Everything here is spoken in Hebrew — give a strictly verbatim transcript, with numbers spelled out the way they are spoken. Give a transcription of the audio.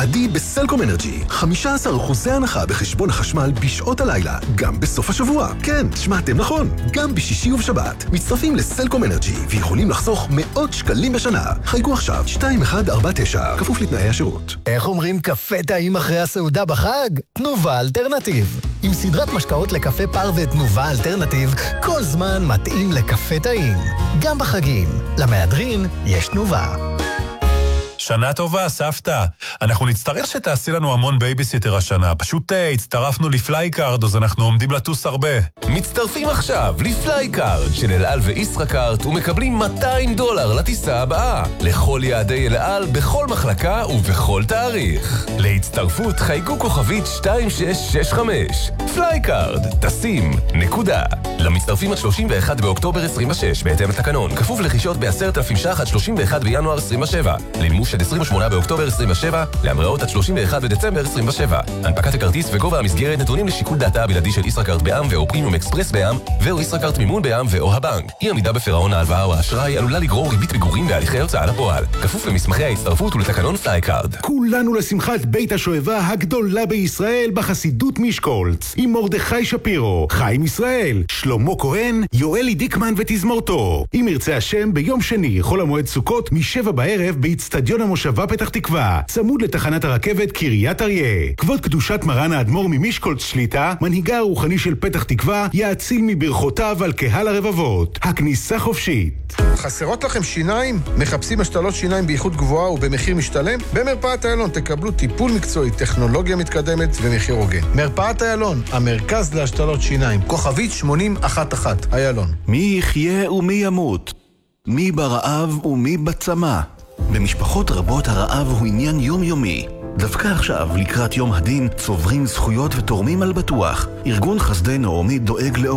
עדי בסלקום אנרג'י, חמישה עשר אחוז הנחה בחשבון החשמל בשעות הלילה, גם בסוף השבוע. כן, שמעתם נכון, גם בשישי ובשבת. מצטרפים לסלקום אנרג'י ויכולים לחסוך מאות שקלים בשנה. חייגו עכשיו שתיים אחת ארבע תשע, כפוף לתנאי השירות. איך אומרים קפה טעים אחרי הסעודה בחג? תנובה אלטרנטיב. עם סדרת משקאות לקפה פר ותנובה אלטרנטיב, כל זמן מתאים לקפה טעים. גם בחגים. למהדרין יש תנובה. שנה טובה, סבתא. אנחנו נצטרך שתעשי לנו המון בייביסיטר השנה. פשוט הצטרפנו לפלייקארד, אז אנחנו עומדים לטוס הרבה. מצטרפים עכשיו לפלייקארד של אל על וישראכרט ומקבלים מאתיים דולר לטיסה הבאה. לכל יעדי אל על, בכל מחלקה ובכל תאריך. להצטרפות חייגו כוכבית שתיים שש שש חמש. פלייקארד, טסים, נקודה. למצטרפים עד שלושים ואחד באוקטובר עשרים ושש, בהתאם לתקנון. כפוף לחישות ב-עשרת אלפים ש"ח עד שלושים ואחד בינואר עשרים ושבע. למימוש עד עשרים ושמונה באוקטובר עשרים ושבע, להמראות עד שלושים ואחד בדצמבר עשרים ושבע. הנפקת הכרטיס וגובה המסגרת נתונים לשיקול דעתה הבלעדי של ישראכרט בע"מ ואו פרימיום אקספרס בע"מ ואו ישראכרט מימון בע"מ ואו הבנק. אי עמידה בפירעון ההלוואה או האשראי עלולה לגרור ריבית פיגורים בהליכי הוצאה לפועל. כפוף למסמכי ההצטרפות ולתקנון פלייקארד. כולנו לשמחת בית השואבה הגדולה בישראל בחסידות מישקולץ, עם מרדכי שפירו, חיים ישראל, שלמה כהן, יואלי דיקמן ותזמורתו. אם ירצה השם, ביום שני חול המועד סוכות משבע בערב באצטדיון המושבה פתח תקווה, צמוד לתחנת הרכבת קריית אריה. כבוד קדושת מרן האדמו"ר ממישקולץ שליטה, מנהיגה הרוחני של פתח תקווה, יאציל מברכותיו על קהל הרבבות. הכניסה חופשית. חסרות לכם שיניים? מחפשים השתלות שיניים באיכות גבוהה ובמחיר משתלם? במרפאת איילון תקבלו טיפול מקצועי, טכנולוגיה מתקדמת ומחיר הוגן. מרפאת איילון, המרכז להשתלות שיניים. כוכבית שמונים אחת אחת, איילון. מי יחיה ומי ימות? מי ברעב ומי בצמא? במשפחות רבות הרעב הוא עניין יומיומי. דווקא עכשיו, לקראת יום הדין, צוברים זכויות ותורמים על בטוח. ארגון חסדי נעמי דואג